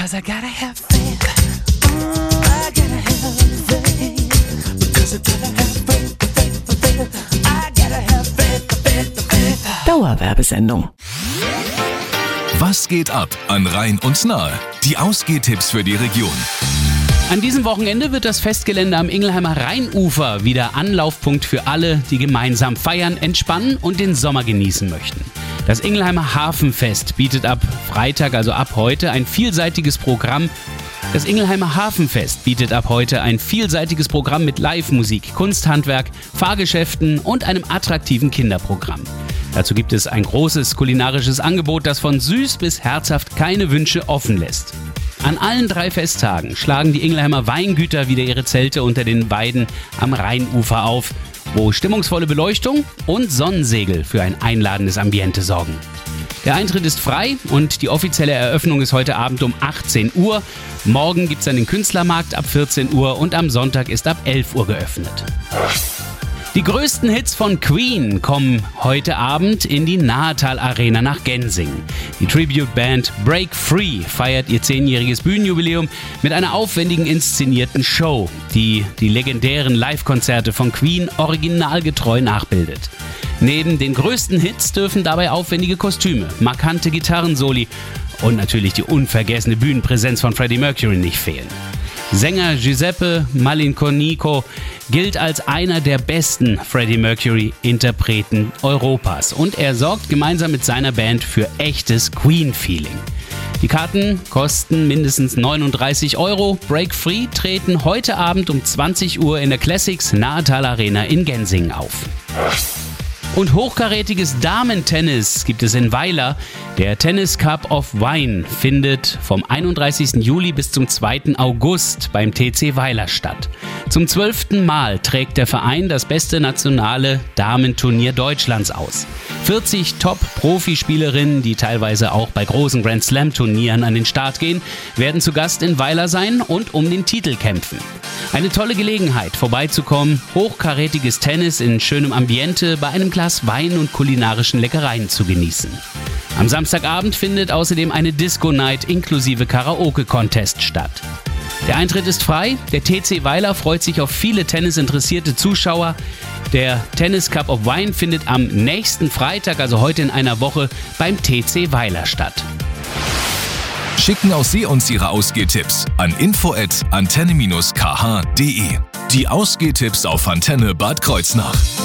Because I gotta have faith. I gotta have faith. Because I gotta have faith. I gotta have faith. Dauerwerbesendung. Was geht ab an Rhein und Nahe? Die Ausgehtipps für die Region. An diesem Wochenende wird das Festgelände am Ingelheimer Rheinufer wieder Anlaufpunkt für alle, die gemeinsam feiern, entspannen und den Sommer genießen möchten. Das Ingelheimer Hafenfest bietet ab Freitag, also ab heute, ein vielseitiges Programm. Das Ingelheimer Hafenfest bietet ab heute ein vielseitiges Programm mit Live-Musik, Kunsthandwerk, Fahrgeschäften und einem attraktiven Kinderprogramm. Dazu gibt es ein großes kulinarisches Angebot, das von süß bis herzhaft keine Wünsche offen lässt. An allen 3 Festtagen schlagen die Ingelheimer Weingüter wieder ihre Zelte unter den Weiden am Rheinufer auf, wo stimmungsvolle Beleuchtung und Sonnensegel für ein einladendes Ambiente sorgen. Der Eintritt ist frei und die offizielle Eröffnung ist heute Abend um 18 Uhr. Morgen gibt es dann den Künstlermarkt ab 14 Uhr und am Sonntag ist ab 11 Uhr geöffnet. Die größten Hits von Queen kommen heute Abend in die Nahetal Arena nach Gensingen. Die Tribute-Band Break Free feiert ihr 10-jähriges Bühnenjubiläum mit einer aufwendigen inszenierten Show, die die legendären Live-Konzerte von Queen originalgetreu nachbildet. Neben den größten Hits dürfen dabei aufwendige Kostüme, markante Gitarrensoli und natürlich die unvergessene Bühnenpräsenz von Freddie Mercury nicht fehlen. Sänger Giuseppe Malinconico gilt als einer der besten Freddie Mercury-Interpreten Europas und er sorgt gemeinsam mit seiner Band für echtes Queen-Feeling. Die Karten kosten mindestens 39 €. Break Free treten heute Abend um 20 Uhr in der Classics Nahetal Arena in Gensingen auf. Und hochkarätiges Damentennis gibt es in Weiler. Der Tennis Cup of Wine findet vom 31. Juli bis zum 2. August beim TC Weiler statt. Zum 12. Mal trägt der Verein das beste nationale Damenturnier Deutschlands aus. 40 Top-Profispielerinnen, die teilweise auch bei großen Grand Slam-Turnieren an den Start gehen, werden zu Gast in Weiler sein und um den Titel kämpfen. Eine tolle Gelegenheit, vorbeizukommen, hochkarätiges Tennis in schönem Ambiente bei einem Glas Wein und kulinarischen Leckereien zu genießen. Am Samstagabend findet außerdem eine Disco-Night inklusive Karaoke-Contest statt. Der Eintritt ist frei, der TC Weiler freut sich auf viele tennisinteressierte Zuschauer. Der Tennis Cup of Wine findet am nächsten Freitag, also heute in einer Woche, beim TC Weiler statt. Schicken auch Sie uns Ihre Ausgehtipps an info@antenne-kh.de. Die Ausgehtipps auf Antenne Bad Kreuznach.